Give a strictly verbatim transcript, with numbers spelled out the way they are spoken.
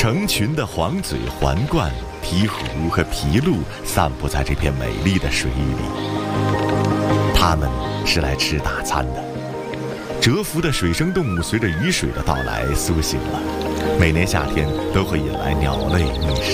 成群的黄嘴环鹳、鹈鹕和麋鹿散布在这片美丽的水域里，它们是来吃大餐的。蛰伏的水生动物随着雨水的到来苏醒了，每年夏天都会引来鸟类觅食。